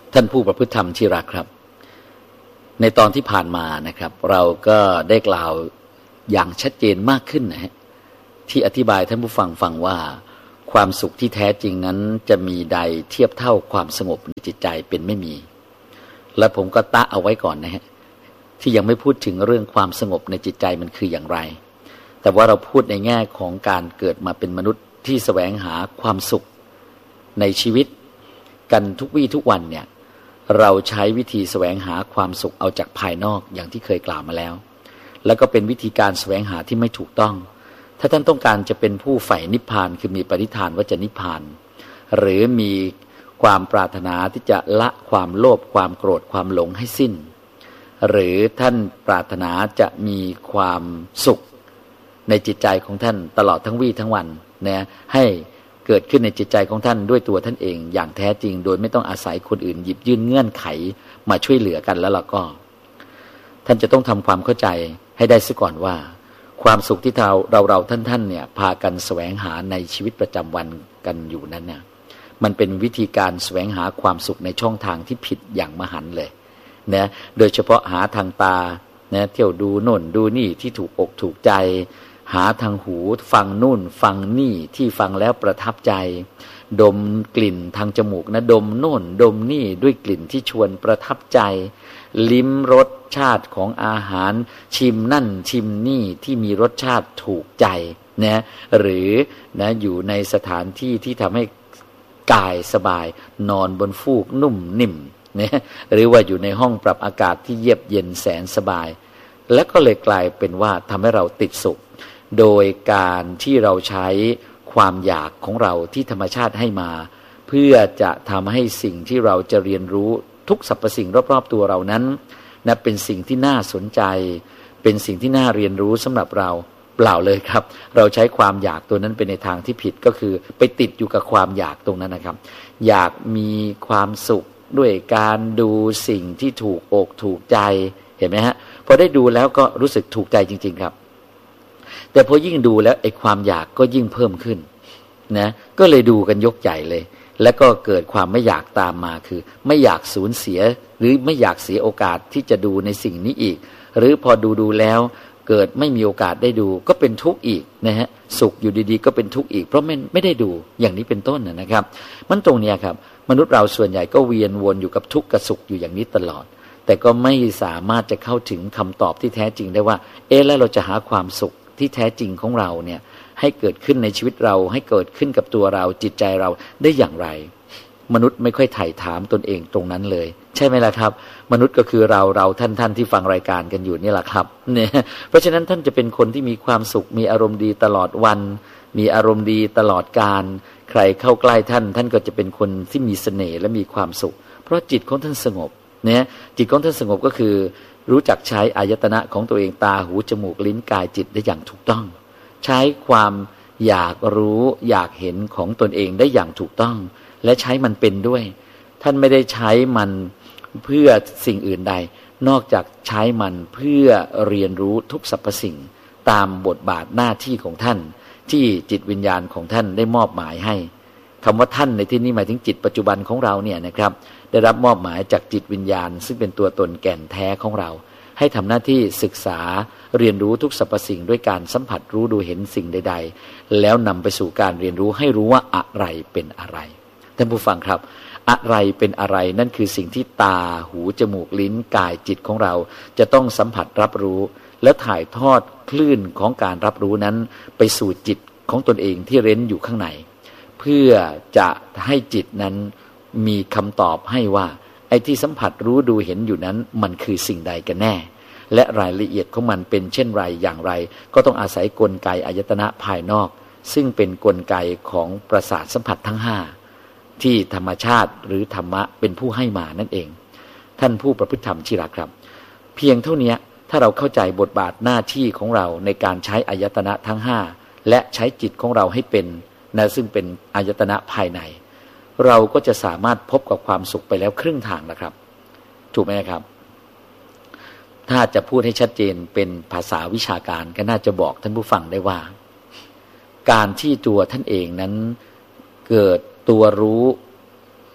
ท่านผู้ประพฤติธรรมที่รักครับในตอนที่ผ่านมานะครับเราก็ได้กล่าวอย่างชัดเจนมากขึ้นนะฮะที่อธิบายท่านผู้ฟังฟังว่าความสุขที่แท้จริงนั้นจะมีใดเทียบเท่าความสงบในจิตใจเป็นไม่มีและผมก็ตะเอาไว้ก่อนนะฮะที่ยังไม่พูดถึงเรื่องความสงบในจิตใจมันคืออย่างไรแต่ว่าเราพูดในแง่ของการเกิดมาเป็นมนุษย์ที่แสวงหาความสุขในชีวิตกันทุกวี่ทุกวันเนี่ยเราใช้วิธีแสวงหาความสุขเอาจากภายนอกอย่างที่เคยกล่าวมาแล้วแล้วก็เป็นวิธีการแสวงหาที่ไม่ถูกต้องถ้าท่านต้องการจะเป็นผู้ใฝ่นิพพานคือมีปณิธานว่าจะนิพพานหรือมีความปรารถนาที่จะละความโลภความโกรธความหลงให้สิ้นหรือท่านปรารถนาจะมีความสุขในจิตใจของท่านตลอดทั้งวี่ทั้งวันนะให้เกิดขึ้นในจิตใจของท่านด้วยตัวท่านเองอย่างแท้จริงโดยไม่ต้องอาศัยคนอื่นหยิบยื่นเงื่อนไขมาช่วยเหลือกันแล้วเราก็ท่านจะต้องทำความเข้าใจให้ได้ซะก่อนว่าความสุขที่เราท่านเนี่ยพากันแสวงหาในชีวิตประจำวันกันอยู่นั้นเนี่ยมันเป็นวิธีการแสวงหาความสุขในช่องทางที่ผิดอย่างมหันต์เลยนะโดยเฉพาะหาทางตานะเที่ยวดูโน่นดูนี่ที่ถูกอกถูกใจหาทางหูฟังนู่นฟังนี่ที่ฟังแล้วประทับใจดมกลิ่นทางจมูกนะดมโน่นดมนี่ด้วยกลิ่นที่ชวนประทับใจลิ้มรสชาติของอาหารชิมนั่นชิมนี่ที่มีรสชาติถูกใจนะหรือนะอยู่ในสถานที่ที่ทำให้กายสบายนอนบนฟูกนุ่มนิ่มนะหรือว่าอยู่ในห้องปรับอากาศที่เยือกเย็นแสนสบายและก็เลยกลายเป็นว่าทำให้เราติดสุขโดยการที่เราใช้ความอยากของเราที่ธรรมชาติให้มาเพื่อจะทำให้สิ่งที่เราจะเรียนรู้ทุกสรรพสิ่งรอบๆตัวเรานั้นนะเป็นสิ่งที่น่าสนใจเป็นสิ่งที่น่าเรียนรู้สำหรับเราเปล่าเลยครับเราใช้ความอยากตัวนั้นเป็นในทางที่ผิดก็คือไปติดอยู่กับความอยากตรงนั้นนะครับอยากมีความสุขด้วยการดูสิ่งที่ถูกอกถูกใจเห็นไหมฮะพอได้ดูแล้วก็รู้สึกถูกใจจริงๆครับแต่พอยิ่งดูแล้วไอ้ความอยากก็ยิ่งเพิ่มขึ้นนะก็เลยดูกันยกใหญ่เลยแล้วก็เกิดความไม่อยากตามมาคือไม่อยากสูญเสียหรือไม่อยากเสียโอกาสที่จะดูในสิ่งนี้อีกหรือพอดูแล้วเกิดไม่มีโอกาสได้ดูก็เป็นทุกข์อีกนะฮะสุขอยู่ดีๆก็เป็นทุกข์อีกเพราะไม่ได้ดูอย่างนี้เป็นต้นนะครับมันตรงเนี้ยครับมนุษย์เราส่วนใหญ่ก็เวียนวนอยู่กับทุกข์กับสุขอยู่อย่างนี้ตลอดแต่ก็ไม่สามารถจะเข้าถึงคำตอบที่แท้จริงได้ว่าแล้วเราจะหาความสุขที่แท้จริงของเราเนี่ยให้เกิดขึ้นในชีวิตเราให้เกิดขึ้นกับตัวเราจิตใจเราได้อย่างไรมนุษย์ไม่ค่อยไถ่ถามตนเองตรงนั้นเลยใช่ไหมล่ะครับมนุษย์ก็คือเราท่านที่ฟังรายการกันอยู่นี่แหละครับเนี่ยเพราะฉะนั้นท่านจะเป็นคนที่มีความสุขมีอารมณ์ดีตลอดวันมีอารมณ์ดีตลอดกาลใครเข้าใกล้ท่านก็จะเป็นคนที่มีเสน่ห์และมีความสุขเพราะจิตของท่านสงบเนี่ยจิตของท่านสงบก็คือรู้จักใช้อายตนะของตัวเองตาหูจมูกลิ้นกายจิตได้อย่างถูกต้องใช้ความอยากรู้อยากเห็นของตนเองได้อย่างถูกต้องและใช้มันเป็นด้วยท่านไม่ได้ใช้มันเพื่อสิ่งอื่นใดนอกจากใช้มันเพื่อเรียนรู้ทุกสรรพสิ่งตามบทบาทหน้าที่ของท่านที่จิตวิญญาณของท่านได้มอบหมายให้คำว่าท่านในที่นี้หมายถึงจิตปัจจุบันของเราเนี่ยนะครับได้รับมอบหมายจากจิตวิญญาณซึ่งเป็นตัวตนแก่นแท้ของเราให้ทำหน้าที่ศึกษาเรียนรู้ทุกสรรพสิ่งด้วยการสัมผัสรู้ดูเห็นสิ่งใดๆแล้วนำไปสู่การเรียนรู้ให้รู้ว่าอะไรเป็นอะไรท่านผู้ฟังครับอะไรเป็นอะไรนั่นคือสิ่งที่ตาหูจมูกลิ้นกายจิตของเราจะต้องสัมผัสรับรู้และถ่ายทอดคลื่นของการรับรู้นั้นไปสู่จิตของตนเองที่เร้นอยู่ข้างในเพื่อจะให้จิตนั้นมีคำตอบให้ว่าไอ้ที่สัมผัสรู้ดูเห็นอยู่นั้นมันคือสิ่งใดกันแน่และรายละเอียดของมันเป็นเช่นไรอย่างไรก็ต้องอาศัยกลไกอายตนะภายนอกซึ่งเป็นกลไกของประสาทสัมผัสทั้งห้าที่ธรรมชาติหรือธรรมะเป็นผู้ให้มานั่นเองท่านผู้ประพฤติธรรมที่รักครับเพียงเท่านี้ถ้าเราเข้าใจบทบาทหน้าที่ของเราในการใช้อายตนะทั้งห้าและใช้จิตของเราให้เป็นนะซึ่งเป็นอายตนะภายในเราก็จะสามารถพบกับความสุขไปแล้วครึ่งทางนะครับถูกไหมครับถ้าจะพูดให้ชัดเจนเป็นภาษาวิชาการก็น่าจะบอกท่านผู้ฟังได้ว่าการที่ตัวท่านเองนั้นเกิดตัวรู้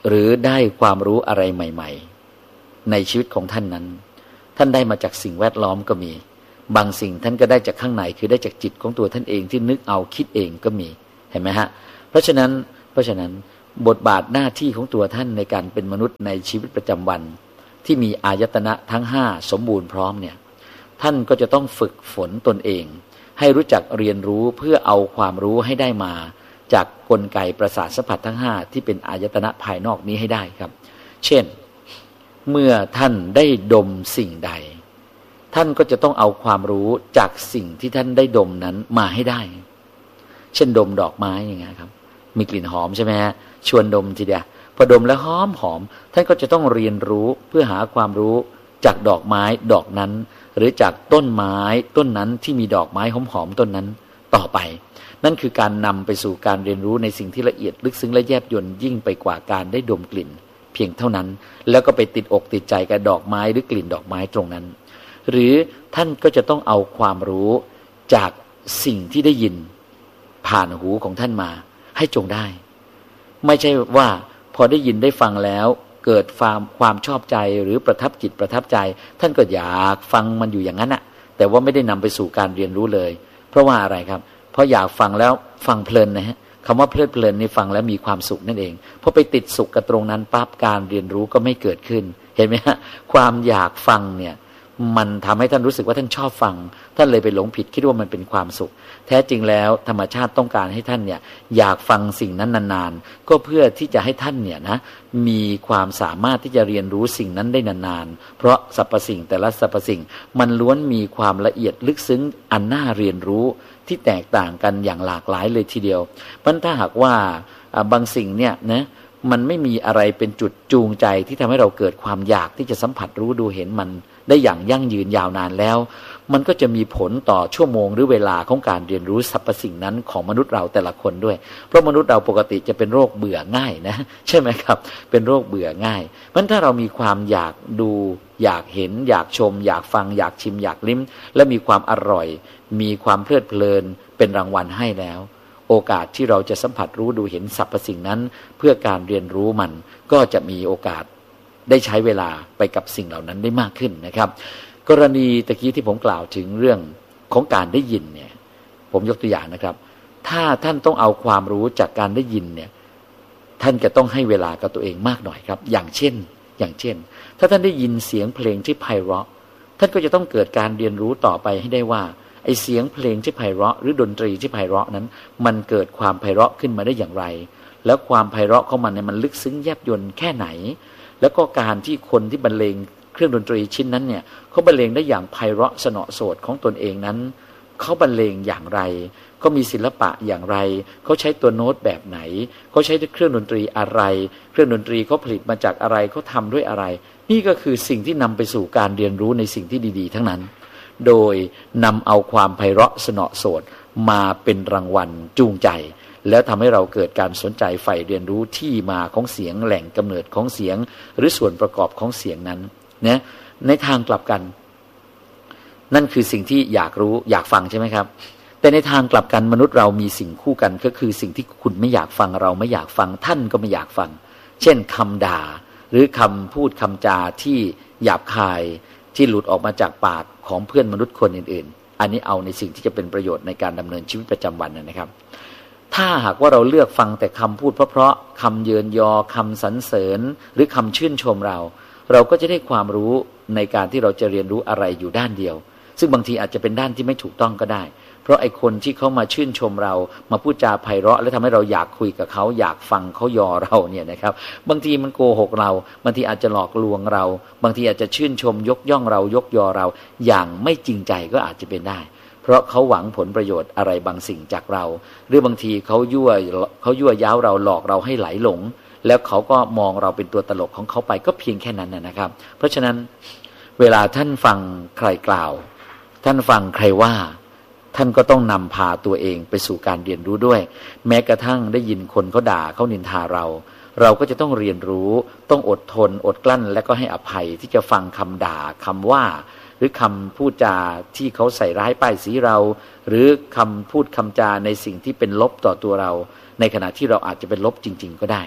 หรือได้ความรู้อะไรใหม่ๆในชีวิตของท่านนั้นท่านได้มาจากสิ่งแวดล้อมก็มีบางสิ่งท่านก็ได้จากข้างในคือได้จากจิตของตัวท่านเองที่นึกเอาคิดเองก็มีเห็นไหมฮะเพราะฉะนั้นบทบาทหน้าที่ของตัวท่านในการเป็นมนุษย์ในชีวิตประจำวันที่มีอายตนะทั้ง5สมบูรณ์พร้อมเนี่ยท่านก็จะต้องฝึกฝนตนเองให้รู้จักเรียนรู้เพื่อเอาความรู้ให้ได้มาจากกลไกประสาทสัมผัสทั้ง5ที่เป็นอายตนะภายนอกนี้ให้ได้ครับเช่นเมื่อท่านได้ดมสิ่งใดท่านก็จะต้องเอาความรู้จากสิ่งที่ท่านได้ดมนั้นมาให้ได้เช่นดมดอกไม้อย่างเงี้ยครับมีกลิ่นหอมใช่ไหมฮะชวนดมทีเดียวพอดมแล้วหอมท่านก็จะต้องเรียนรู้เพื่อหาความรู้จากดอกไม้ดอกนั้นหรือจากต้นไม้ต้นนั้นที่มีดอกไม้หอมต้นนั้นต่อไปนั่นคือการนำไปสู่การเรียนรู้ในสิ่งที่ละเอียดลึกซึ้งและแยบยลยิ่งไปกว่าการได้ดมกลิ่นเพียงเท่านั้นแล้วก็ไปติดอกติดใจกับดอกไม้หรือกลิ่นดอกไม้ตรงนั้นหรือท่านก็จะต้องเอาความรู้จากสิ่งที่ได้ยินผ่านหูของท่านมาให้จงได้ไม่ใช่ว่าพอได้ยินได้ฟังแล้วเกิดความชอบใจหรือประทับจิตประทับใจท่านก็อยากฟังมันอยู่อย่างนั้นน่ะแต่ว่าไม่ได้นำไปสู่การเรียนรู้เลยเพราะว่าอะไรครับเพราะอยากฟังแล้วฟังเพลินนะฮะคำว่าเพลิดเพลินนี่ฟังแล้วมีความสุขนั่นเองพอไปติดสุขกับตรงนั้นปั๊บการเรียนรู้ก็ไม่เกิดขึ้นเห็นไหมฮะความอยากฟังเนี่ยมันทำให้ท่านรู้สึกว่าท่านชอบฟังท่านเลยไปหลงผิดคิดว่ามันเป็นความสุขแท้จริงแล้วธรรมชาติต้องการให้ท่านเนี่ยอยากฟังสิ่งนั้นนานๆก็เพื่อที่จะให้ท่านเนี่ยนะมีความสามารถที่จะเรียนรู้สิ่งนั้นได้นานๆเพราะสรรพสิ่งแต่ละสรรพสิ่งมันล้วนมีความละเอียดลึกซึ้งอันน่าเรียนรู้ที่แตกต่างกันอย่างหลากหลายเลยทีเดียวเพราะถ้าหากว่าบางสิ่งเนี่ยนะมันไม่มีอะไรเป็นจุดจูงใจที่ทำให้เราเกิดความอยากที่จะสัมผัสรู้ดูเห็นมันได้อย่างยั่งยืนยาวนานแล้วมันก็จะมีผลต่อชั่วโมงหรือเวลาของการเรียนรู้สรรพสิ่งนั้นของมนุษย์เราแต่ละคนด้วยเพราะมนุษย์เราปกติจะเป็นโรคเบื่อง่ายนะใช่ไหมครับเป็นโรคเบื่อง่ายเพราะถ้าเรามีความอยากดูอยากเห็นอยากชมอยากฟังอยากชิมอยากลิ้มและมีความอร่อยมีความเพลิดเพลินเป็นรางวัลให้แล้วโอกาสที่เราจะสัมผัสรู้ดูเห็นสรรพสิ่งนั้นเพื่อการเรียนรู้มันก็จะมีโอกาสได้ใช้เวลาไปกับสิ่งเหล่านั้นได้มากขึ้นนะครับกรณีตะกี้ที่ผมกล่าวถึงเรื่องของการได้ยินเนี่ยผมยกตัวอย่างนะครับถ้าท่านต้องเอาความรู้จากการได้ยินเนี่ยท่านจะต้องให้เวลากับตัวเองมากหน่อยครับอย่างเช่นถ้าท่านได้ยินเสียงเพลงที่ไพเราะท่านก็จะต้องเกิดการเรียนรู้ต่อไปให้ได้ว่าไอเสียงเพลงที่ไพเราะหรือดนตรีที่ไพเราะนั้นมันเกิดความไพเราะขึ้นมาได้อย่างไรแล้วความไพเราะของมันเนี่ยมันลึกซึ้งแยบยลแค่ไหนแล้วก็การที่คนที่บรรเลงเครื่องดนตรีชิ้นนั้นเนี่ยเขาบรรเลงได้อย่างไพเราะสนอโสดของตนเองนั้นเขาบรรเลงอย่างไรเขามีศิลปะอย่างไรเขาใช้ตัวโน้ตแบบไหนเขาใช้เครื่องดนตรีอะไรเครื่องดนตรีเขาผลิตมาจากอะไรเขาทำด้วยอะไรนี่ก็คือสิ่งที่นำไปสู่การเรียนรู้ในสิ่งที่ดีๆทั้งนั้นโดยนำเอาความไพเราะสนอโสดมาเป็นรางวัลจูงใจแล้วทำให้เราเกิดการสนใจใฝ่เรียนรู้ที่มาของเสียงแหล่งกำเนิดของเสียงหรือส่วนประกอบของเสียงนั้นนะในทางกลับกันนั่นคือสิ่งที่อยากรู้อยากฟังใช่ไหมครับแต่ในทางกลับกันมนุษย์เรามีสิ่งคู่กันก็คือสิ่งที่คุณไม่อยากฟังเราไม่อยากฟังท่านก็ไม่อยากฟังเช่นคำด่าหรือคำพูดคำจาที่หยาบคายที่หลุดออกมาจากปากของเพื่อนมนุษย์คนอื่นๆอันนี้เอาในสิ่งที่จะเป็นประโยชน์ในการดำเนินชีวิตประจำวันนะครับถ้าหากว่าเราเลือกฟังแต่คำพูดเพราะๆคำเยินยอคำสรรเสริญหรือคำชื่นชมเราก็จะได้ความรู้ในการที่เราจะเรียนรู้อะไรอยู่ด้านเดียวซึ่งบางทีอาจจะเป็นด้านที่ไม่ถูกต้องก็ได้เพราะไอ้คนที่เขามาชื่นชมเรามาพูดจาไพเราะและทำให้เราอยากคุยกับเขาอยากฟังเขายอเราเนี่ยนะครับบางทีมันโกหกเราบางทีอาจจะหลอกลวงเราบางทีอาจจะชื่นชมยกย่องเรายกยอเราอย่างไม่จริงใจก็อาจจะเป็นได้เพราะเขาหวังผลประโยชน์อะไรบางสิ่งจากเราหรือบางทีเขายั่วย้าวเราหลอกเราให้ไหลหลงแล้วเขาก็มองเราเป็นตัวตลกของเขาไปก็เพียงแค่นั้นนะครับเพราะฉะนั้นเวลาท่านฟังใครกล่าวท่านฟังใครว่าท่านก็ต้องนำพาตัวเองไปสู่การเรียนรู้ด้วยแม้กระทั่งได้ยินคนเขาด่าเขานินทาเราก็จะต้องเรียนรู้ต้องอดทนอดกลั้นและก็ให้อภัยที่จะฟังคำด่าคำว่าหรือคำพูดจาที่เขาใส่ร้ายป้ายสีเราหรือคำพูดคำจาในสิ่งที่เป็นลบต่อตัวเราในขณะที่เราอาจจะเป็นลบจริงๆก็ได้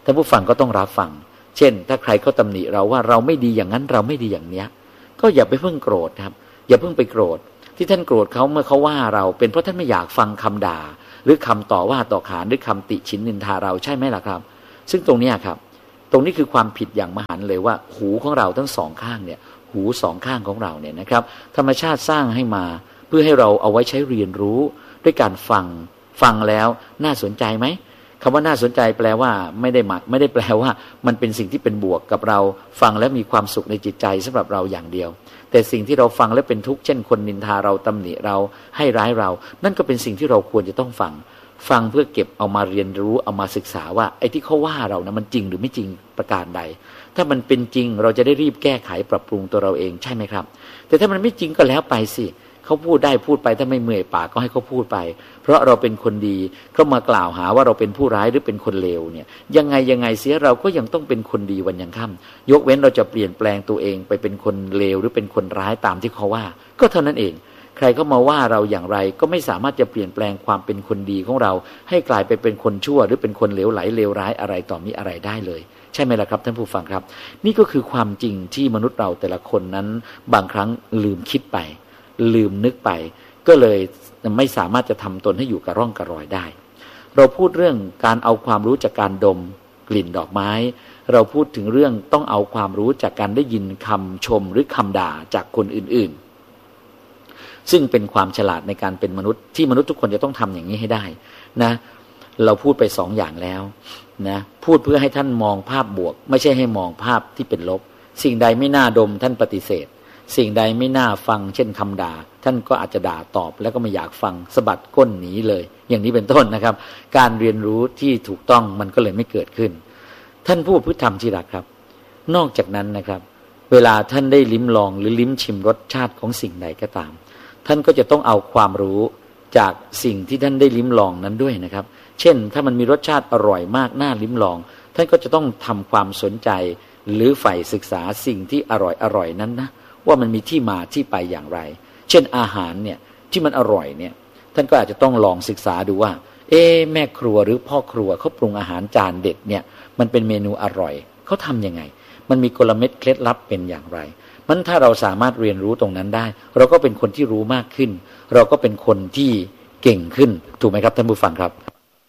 ท่านผู้ฟังก็ต้องรับฟังเช่นถ้าใครเขาตำหนิเราว่าเราไม่ดีอย่างนั้นเราไม่ดีอย่างเนี้ยก็อย่าไปเพิ่งโกรธครับอย่าเพิ่งไปโกรธที่ท่านโกรธเขาเมื่อเขาว่าเราเป็นเพราะท่านไม่อยากฟังคำด่าหรือคำต่อว่าต่อขานหรือคำติฉินนินทาเราใช่ไหมล่ะครับซึ่งตรงนี้ครับตรงนี้คือความผิดอย่างมหันต์เลยว่าหูของเราทั้งสองข้างเนี่ยหูสองข้างของเราเนี่ยนะครับธรรมชาติสร้างให้มาเพื่อให้เราเอาไว้ใช้เรียนรู้ด้วยการฟังแล้วน่าสนใจไหมคำว่าน่าสนใจแปลว่าไม่ได้แปลว่ามันเป็นสิ่งที่เป็นบวกกับเราฟังแล้วมีความสุขในจิตใจสำหรับเราอย่างเดียวแต่สิ่งที่เราฟังแล้วเป็นทุกข์เช่นคนนินทาเราตำหนิเราให้ร้ายเรานั่นก็เป็นสิ่งที่เราควรจะต้องฟังเพื่อเก็บเอามาเรียนรู้เอามาศึกษาว่าไอ้ที่เขาว่าเรานะมันจริงหรือไม่จริงประการใดถ้ามันเป็นจริงเราจะได้รีบแก้ไขปรับปรุงตัวเราเองใช่ไหมครับแต่ถ้ามันไม่จริงก็แล้วไปสิเขาพูดได้พูดไปถ้าไม่เมื่อยปากก็ให้เขาพูดไปเพราะเราเป็นคนดีเขามากล่าวหาว่าเราเป็นผู้ร้ายหรือเป็นคนเลวเนี่ยยังไงเสียเราก็ยังต้องเป็นคนดีวันยังค่ำยกเว้นเราจะเปลี่ยนแปลงตัวเองไปเป็นคนเลวหรือเป็นคนร้ายตามที่เขาว่าก็เท่านั้นเองใครเข้ามาว่าเราอย่างไรก็ไม่สามารถจะเปลี่ยนแปลงความเป็นคนดีของเราให้กลายไปเป็นคนชั่วหรือเป็นคนเลวไหลเลวร้ายอะไรต่อมีอะไรได้เลยใช่ไหมล่ะครับท่านผู้ฟังครับนี่ก็คือความจริงที่มนุษย์เราแต่ละคนนั้นบางครั้งลืมคิดไปลืมนึกไปก็เลยไม่สามารถจะทำตนให้อยู่กับร่องกับรอยได้เราพูดเรื่องการเอาความรู้จากการดมกลิ่นดอกไม้เราพูดถึงเรื่องต้องเอาความรู้จากการได้ยินคำชมหรือคำด่าจากคนอื่นๆซึ่งเป็นความฉลาดในการเป็นมนุษย์ที่มนุษย์ทุกคนจะต้องทำอย่างนี้ให้ได้นะเราพูดไป2 อย่างแล้วนะพูดเพื่อให้ท่านมองภาพบวกไม่ใช่ให้มองภาพที่เป็นลบสิ่งใดไม่น่าดมท่านปฏิเสธสิ่งใดไม่น่าฟังเช่นคำด่าท่านก็อาจจะด่าตอบแล้วก็ไม่อยากฟังสะบัดก้นหนีเลยอย่างนี้เป็นต้นนะครับการเรียนรู้ที่ถูกต้องมันก็เลยไม่เกิดขึ้นท่านผู้พฤติธรรมที่รักครับนอกจากนั้นนะครับเวลาท่านได้ลิ้มลองหรือลิ้มชิมรสชาติของสิ่งใดก็ตามท่านก็จะต้องเอาความรู้จากสิ่งที่ท่านได้ลิ้มลองนั้นด้วยนะครับเช่นถ้ามันมีรสชาติอร่อยมากน่าลิ้มลองท่านก็จะต้องทำความสนใจหรือใฝ่ศึกษาสิ่งที่อร่อยนั้นนะว่ามันมีที่มาที่ไปอย่างไรเช่นอาหารเนี่ยที่มันอร่อยเนี่ยท่านก็อาจจะต้องลองศึกษาดูว่าแม่ครัวหรือพ่อครัวเขาปรุงอาหารจานเด็ดเนี่ยมันเป็นเมนูอร่อยเขาทำยังไงมันมีกลเม็ดเคล็ดลับเป็นอย่างไรมันถ้าเราสามารถเรียนรู้ตรงนั้นได้เราก็เป็นคนที่รู้มากขึ้นเราก็เป็นคนที่เก่งขึ้นถูกไหมครับท่านผู้ฟังครับ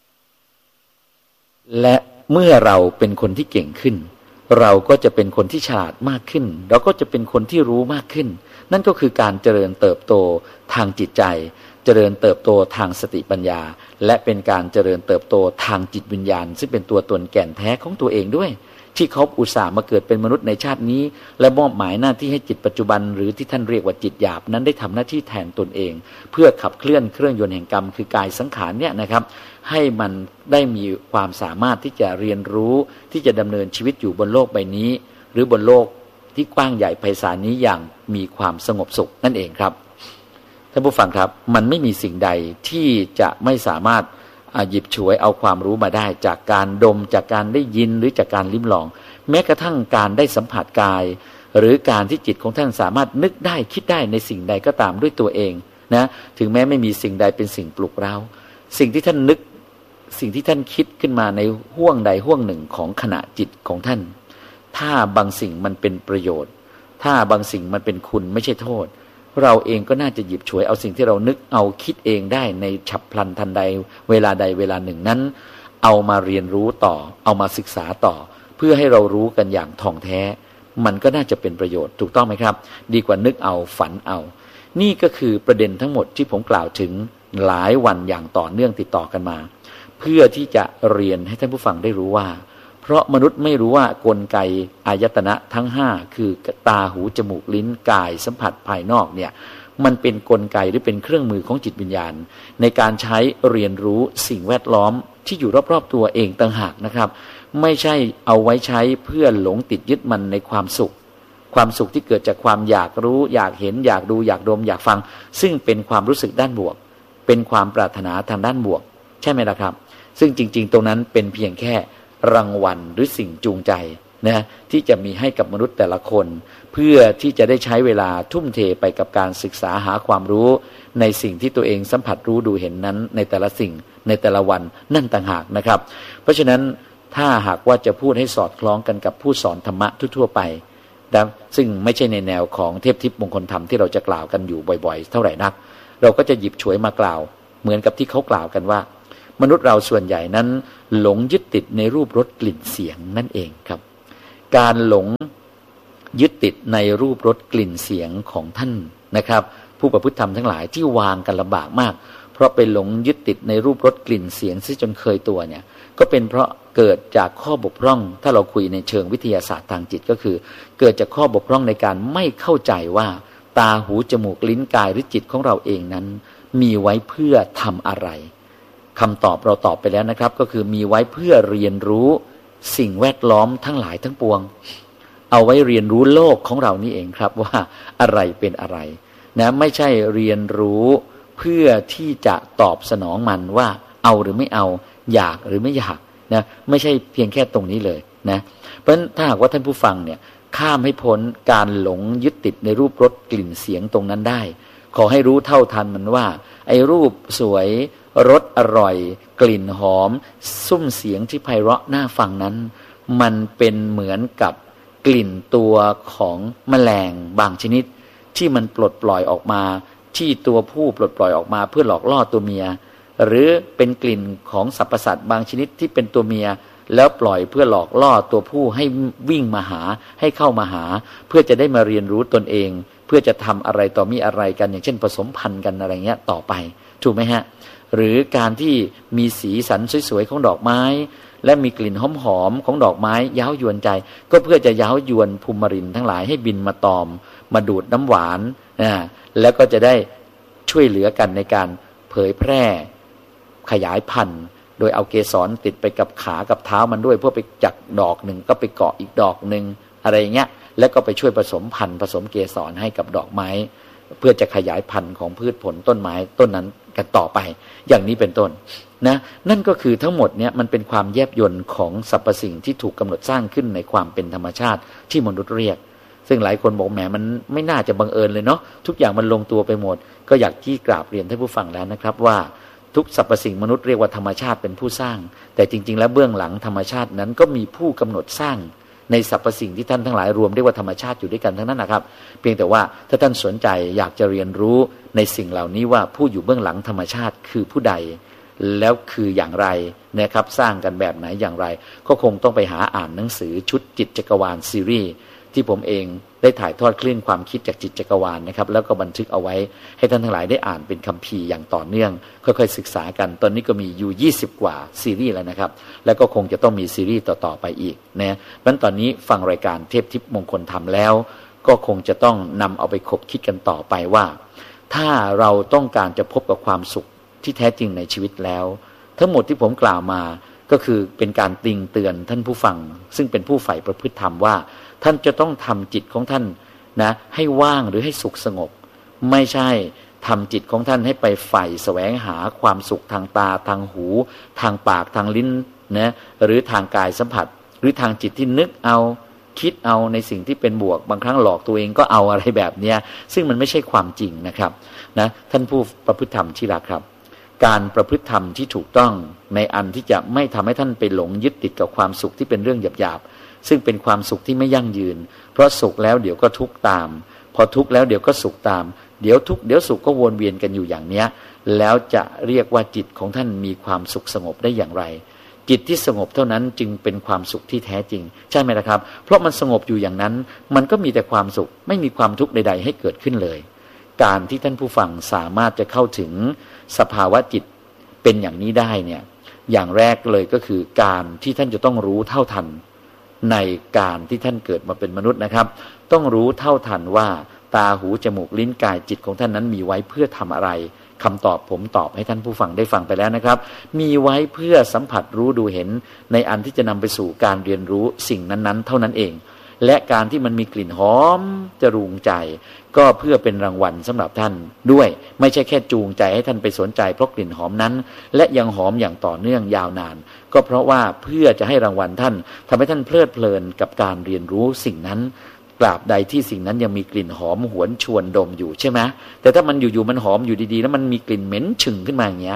และเมื่อเราเป็นคนที่เก่งขึ้นเราก็จะเป็นคนที่ฉลาดมากขึ้นเราก็จะเป็นคนที่รู้มากขึ้นนั่นก็คือการเจริญเติบโตทางจิตใจเจริญเติบโตทางสติปัญญาและเป็นการเจริญเติบโตทางจิตวิญญาณซึ่งเป็นตัวตนแก่นแท้ของตัวเองด้วยที่เขาอุตส่าห์มาเกิดเป็นมนุษย์ในชาตินี้และมอบหมายหน้าที่ให้จิตปัจจุบันหรือที่ท่านเรียกว่าจิตหยาบนั้นได้ทำหน้าที่แทนตนเองเพื่อขับเคลื่อนเครื่องยนต์แห่งกรรมคือกายสังขารเนี่ยนะครับให้มันได้มีความสามารถที่จะเรียนรู้ที่จะดำเนินชีวิตอยู่บนโลกใบนี้หรือบนโลกที่กว้างใหญ่ไพศาลนี้อย่างมีความสงบสุขนั่นเองครับท่านผู้ฟังครับมันไม่มีสิ่งใดที่จะไม่สามารถหยิบฉวยเอาความรู้มาได้จากการดมจากการได้ยินหรือจากการลิ้มลองแม้กระทั่งการได้สัมผัสกายหรือการที่จิตของท่านสามารถนึกได้คิดได้ในสิ่งใดก็ตามด้วยตัวเองนะถึงแม้ไม่มีสิ่งใดเป็นสิ่งปลุกเร้าสิ่งที่ท่านนึกสิ่งที่ท่านคิดขึ้นมาในห้วงใดห้วงหนึ่งของขณะจิตของท่านถ้าบางสิ่งมันเป็นประโยชน์ถ้าบางสิ่งมันเป็นคุณไม่ใช่โทษเราเองก็น่าจะหยิบฉวยเอาสิ่งที่เรานึกเอาคิดเองได้ในฉับพลันทันใดเวลาใดเวลาหนึ่งนั้นเอามาเรียนรู้ต่อเอามาศึกษาต่อเพื่อให้เรารู้กันอย่างท่องแท้มันก็น่าจะเป็นประโยชน์ถูกต้องไหมครับดีกว่านึกเอาฝันเอานี่ก็คือประเด็นทั้งหมดที่ผมกล่าวถึงหลายวันอย่างต่อเนื่องติดต่อกันมาเพื่อที่จะเรียนให้ท่านผู้ฟังได้รู้ว่าเพราะมนุษย์ไม่รู้ว่ากลไกอายตนะทั้ง5คือตาหูจมูกลิ้นกายสัมผัสภายนอกเนี่ยมันเป็นกลไกหรือเป็นเครื่องมือของจิตวิญญาณในการใช้เรียนรู้สิ่งแวดล้อมที่อยู่รอบๆตัวเองต่างหากนะครับไม่ใช่เอาไว้ใช้เพื่อหลงติดยึดมันในความสุขที่เกิดจากความอยากรู้อยากเห็นอยากดูอยากดมอยากฟังซึ่งเป็นความรู้สึกด้านบวกเป็นความปรารถนาทางด้านบวกใช่ไหมล่ะครับซึ่งจริงๆตรงนั้นเป็นเพียงแค่รางวัลหรือสิ่งจูงใจนะที่จะมีให้กับมนุษย์แต่ละคนเพื่อที่จะได้ใช้เวลาทุ่มเทไปกับการศึกษาหาความรู้ในสิ่งที่ตัวเองสัมผัสรู้ดูเห็นนั้นในแต่ละสิ่งในแต่ละวันนั่นต่างหากนะครับเพราะฉะนั้นถ้าหากว่าจะพูดให้สอดคล้องกันกับผู้สอนธรรมะทั่วๆไปนะซึ่งไม่ใช่ในแนวของเทพทิพย์มงคลธรรมที่เราจะกล่าวกันอยู่บ่อยๆเท่าไหร่นักเราก็จะหยิบฉวยมากล่าวเหมือนกับที่เขากล่าวกันว่ามนุษย์เราส่วนใหญ่นั้นหลงยึดติดในรูปรสกลิ่นเสียงนั่นเองครับการหลงยึดติดในรูปรสกลิ่นเสียงของท่านนะครับผู้ประพฤติธรรมทั้งหลายที่วางกันลำบากมากเพราะไปหลงยึดติดในรูปรสกลิ่นเสียงซะจนเคยตัวเนี่ยก็เป็นเพราะเกิดจากข้อบกพร่องถ้าเราคุยในเชิงวิทยาศาสตร์ทางจิตก็คือเกิดจากข้อบกพร่องในการไม่เข้าใจว่าตาหูจมูกลิ้นกายหรือจิตของเราเองนั้นมีไว้เพื่อทำอะไรคำตอบเราตอบไปแล้วนะครับก็คือมีไว้เพื่อเรียนรู้สิ่งแวดล้อมทั้งหลายทั้งปวงเอาไว้เรียนรู้โลกของเรานี่เองครับว่าอะไรเป็นอะไรนะไม่ใช่เรียนรู้เพื่อที่จะตอบสนองมันว่าเอาหรือไม่เอาอยากหรือไม่อยากนะไม่ใช่เพียงแค่ตรงนี้เลยนะเพราะฉะนั้นถ้าหากว่าท่านผู้ฟังเนี่ยข้ามให้พ้นการหลงยึดติดในรูปรสกลิ่นเสียงตรงนั้นได้ขอให้รู้เท่าทันมันว่าไอ้รูปสวยรสอร่อยกลิ่นหอมซุ้มเสียงที่ไพเราะน่าฟังนั้นมันเป็นเหมือนกับกลิ่นตัวของแมลงบางชนิดที่มันปลดปล่อยออกมาที่ตัวผู้ปลดปล่อยออกมาเพื่อหลอกล่อตัวเมียหรือเป็นกลิ่นของสรรพสัตว์บางชนิดที่เป็นตัวเมียแล้วปล่อยเพื่อหลอกล่อตัวผู้ให้วิ่งมาหาให้เข้ามาหาเพื่อจะได้มาเรียนรู้ตนเองเพื่อจะทำอะไรต่อมีอะไรกันอย่างเช่นผสมพันธุ์กันอะไรเงี้ยต่อไปถูกไหมฮะหรือการที่มีสีสันสวยๆของดอกไม้และมีกลิ่นหอมๆของดอกไม้ย้าวยวนใจก็เพื่อจะย้าวยวนภูมิรินทั้งหลายให้บินมาตอมมาดูดน้ำหวานแล้วก็จะได้ช่วยเหลือกันในการเผยแพร่ขยายพันธุ์โดยเอาเกสรติดไปกับขากับเท้ามันด้วยเพื่อไปจักดอกหนึ่งก็ไปเกาะอีกดอกหนึ่งอะไรเงี้ยแล้วก็ไปช่วยผสมพันธุ์ผสมเกสรให้กับดอกไม้เพื่อจะขยายพันธุ์ของพืชผลต้นไม้ต้นนั้นกันต่อไปอย่างนี้เป็นต้นนะนั่นก็คือทั้งหมดเนี่ยมันเป็นความแยบยลของสรรพสิ่งที่ถูกกำหนดสร้างขึ้นในความเป็นธรรมชาติที่มนุษย์เรียกซึ่งหลายคนบอกแหมมันไม่น่าจะบังเอิญเลยเนาะทุกอย่างมันลงตัวไปหมดก็อยากที่กราบเรียนท่านผู้ฟังแล้วนะครับว่าทุกสรรพสิ่งมนุษย์เรียกว่าธรรมชาติเป็นผู้สร้างแต่จริงๆแล้วเบื้องหลังธรรมชาตินั้นก็มีผู้กำหนดสร้างในสรรพสิ่งที่ท่านทั้งหลายรวมเรียกว่าธรรมชาติอยู่ด้วยกันทั้งนั้นนะครับเพียงแต่ว่าถ้าท่านสนใจอยากจะเรียนรู้ในสิ่งเหล่านี้ว่าผู้อยู่เบื้องหลังธรรมชาติคือผู้ใดแล้วคืออย่างไรนะครับสร้างกันแบบไหนอย่างไรก็คงต้องไปหาอ่านหนังสือชุดจิตจักรวาลซีรีส์ที่ผมเองได้ถ่ายทอดคลื่นความคิดจากจิตจักรวาลนะครับแล้วก็บันทึกเอาไว้ให้ท่านทั้งหลายได้อ่านเป็นคัมภีร์อย่างต่อเนื่องค่อยๆศึกษากันตอนนี้ก็มีอยู่20กว่าซีรีส์แล้วนะครับแล้วก็คงจะต้องมีซีรีส์ต่อๆไปอีกนะเพราะตอนนี้ฟังรายการเทพทิพย์มงคลธรรมแล้วก็คงจะต้องนำเอาไปคบคิดกันต่อไปว่าถ้าเราต้องการจะพบกับความสุขที่แท้จริงในชีวิตแล้วทั้งหมดที่ผมกล่าวมาก็คือเป็นการติงเตือนท่านผู้ฟังซึ่งเป็นผู้ใฝ่ประพฤติธรรมว่าท่านจะต้องทำจิตของท่านนะให้ว่างหรือให้สุขสงบไม่ใช่ทำจิตของท่านให้ไปใฝ่แสวงหาความสุขทางตาทางหูทางปากทางลิ้นนะหรือทางกายสัมผัสหรือทางจิตที่นึกเอาคิดเอาในสิ่งที่เป็นบวกบางครั้งหลอกตัวเองก็เอาอะไรแบบนี้ซึ่งมันไม่ใช่ความจริงนะครับนะท่านผู้ประพฤติธรรมที่รักครับการประพฤติธรรมที่ถูกต้องในอันที่จะไม่ทำให้ท่านไปหลงยึดติดกับความสุขที่เป็นเรื่องหยาบๆซึ่งเป็นความสุขที่ไม่ยั่งยืนเพราะสุขแล้วเดี๋ยวก็ทุกข์ตามพอทุกข์แล้วเดี๋ยวก็สุขตามเดี๋ยวทุกข์เดี๋ยวสุขก็วนเวียนกันอยู่อย่างเนี้ยแล้วจะเรียกว่าจิตของท่านมีความสุขสงบได้อย่างไรจิตที่สงบเท่านั้นจึงเป็นความสุขที่แท้จริงใช่ไหมล่ะครับเพราะมันสงบอยู่อย่างนั้นมันก็มีแต่ความสุขไม่มีความทุกข์ใดๆให้เกิดขึ้นเลยการที่ท่านผู้ฟังสามารถจะเข้าถึงสภาวะจิตเป็นอย่างนี้ได้เนี่ยอย่างแรกเลยก็คือการที่ท่านจะต้องรู้เท่าทันในการที่ท่านเกิดมาเป็นมนุษย์นะครับต้องรู้เท่าทันว่าตาหูจมูกลิ้นกายจิตของท่านนั้นมีไว้เพื่อทำอะไรคำตอบผมตอบให้ท่านผู้ฟังได้ฟังไปแล้วนะครับมีไว้เพื่อสัมผัสรู้ดูเห็นในอันที่จะนำไปสู่การเรียนรู้สิ่งนั้นๆเท่านั้นเองและการที่มันมีกลิ่นหอมจรูงใจก็เพื่อเป็นรางวัลสำหรับท่านด้วยไม่ใช่แค่จูงใจให้ท่านไปสนใจเพราะกลิ่นหอมนั้นและยังหอมอย่างต่อเนื่องยาวนานก็เพราะว่าเพื่อจะให้รางวัลท่านทำให้ท่านเพลิดเพลินกับการเรียนรู้สิ่งนั้นตราบใดที่สิ่งนั้นยังมีกลิ่นหอมหวนชวนดมอยู่ใช่ไหมแต่ถ้ามันอยู่ๆมันหอมอยู่ดีๆแล้วมันมีกลิ่นเหม็นฉึ่งขึ้นมาอย่างเงี้ย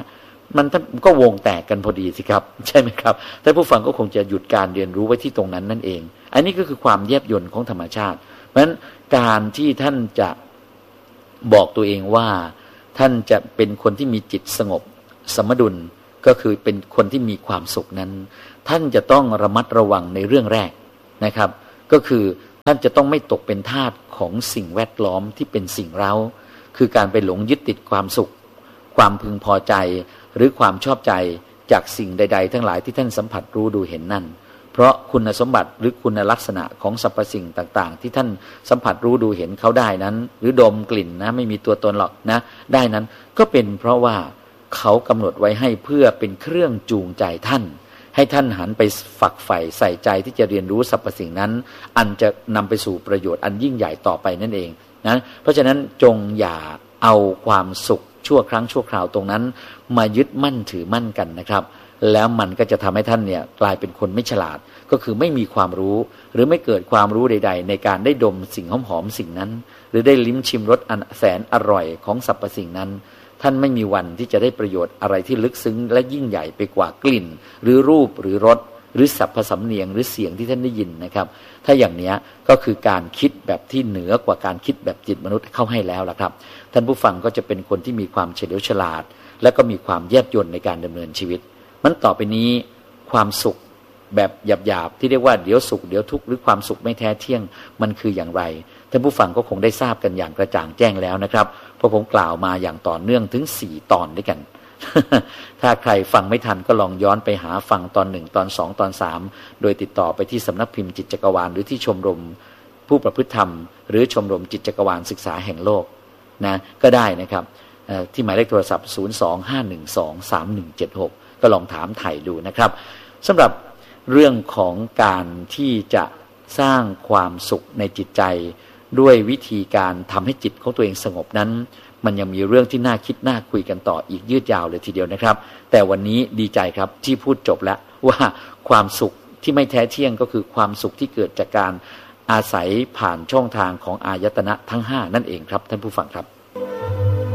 มันก็วงแตกกันพอดีสิครับใช่ไหมครับท่านผู้ฟังก็คงจะหยุดการเรียนรู้ไว้ที่ตรงนั้นนั่นเองอันนี้ก็คือความแยบยลของธรรมชาติเพราะฉะนั้นการที่ท่านจะบอกตัวเองว่าท่านจะเป็นคนที่มีจิตสงบสมดุลก็คือเป็นคนที่มีความสุขนั้นท่านจะต้องระมัดระวังในเรื่องแรกนะครับก็คือท่านจะต้องไม่ตกเป็นทาสของสิ่งแวดล้อมที่เป็นสิ่งเร้าคือการไปหลงยึดติดความสุขความพึงพอใจหรือความชอบใจจากสิ่งใดๆทั้งหลายที่ท่านสัมผัสรู้ดูเห็นนั่นเพราะคุณสมบัติหรือคุณลักษณะของสรรพสิ่งต่างๆที่ท่านสัมผัสรู้ดูเห็นเขาได้นั้นหรือดมกลิ่นนะไม่มีตัวตนหรอกนะได้นั้นก็เป็นเพราะว่าเขากำหนดไว้ให้เพื่อเป็นเครื่องจูงใจท่านให้ท่านหันไปฝักใฝ่ใส่ใจที่จะเรียนรู้สรรพสิ่งนั้นอันจะนำไปสู่ประโยชน์อันยิ่งใหญ่ต่อไปนั่นเองนะเพราะฉะนั้นจงอย่าเอาความสุขชั่วครั้งชั่วคราวตรงนั้นมายึดมั่นถือมั่นกันนะครับแล้วมันก็จะทำให้ท่านเนี่ยกลายเป็นคนไม่ฉลาดก็คือไม่มีความรู้หรือไม่เกิดความรู้ใดๆในการได้ดมสิ่งหอมๆสิ่งนั้นหรือได้ลิ้มชิมรสอันแสนอร่อยของสรรพสิ่งนั้นท่านไม่มีวันที่จะได้ประโยชน์อะไรที่ลึกซึ้งและยิ่งใหญ่ไปกว่ากลิ่นหรือรูปหรือรสหรือสรรพสำเนียงหรือเสียงที่ท่านได้ยินนะครับถ้าอย่างนี้ก็คือการคิดแบบที่เหนือกว่าการคิดแบบจิตมนุษย์เข้าให้แล้วล่ะครับท่านผู้ฟังก็จะเป็นคนที่มีความเฉลียวฉลาดและก็มีความแยบยลในการดำเนินชีวิตมันต่อไปนี้ความสุขแบบหยาบๆที่เรียกว่าเดี๋ยวสุขเดี๋ยวทุกข์หรือความสุขไม่แท้เที่ยงมันคืออย่างไรท่านผู้ฟังก็คงได้ทราบกันอย่างกระจ่างแจ้งแล้วนะครับเพราะผมกล่าวมาอย่างต่อเนื่องถึง4 ตอนด้วยกัน ถ้าใครฟังไม่ทันก็ลองย้อนไปหาฟังตอน1ตอน2ตอน3โดยติดต่อไปที่สำนักพิมพ์จิตจักรวาลหรือที่ชมรมผู้ประพฤติธรรมหรือชมรมจิตจักรวาลศึกษาแห่งโลกนะก็ได้นะครับที่หมายเลขโทรศัพท์025123176ก็ลองถามไถ่ดูนะครับสำหรับเรื่องของการที่จะสร้างความสุขในจิตใจด้วยวิธีการทำให้จิตของตัวเองสงบนั้นมันยังมีเรื่องที่น่าคิดน่าคุยกันต่ออีกยืดยาวเลยทีเดียวนะครับแต่วันนี้ดีใจครับที่พูดจบแล้วว่าความสุขที่ไม่แท้เที่ยงก็คือความสุขที่เกิดจากการอาศัยผ่านช่องทางของอายตนะทั้ง5นั่นเองครับท่านผู้ฟังครับ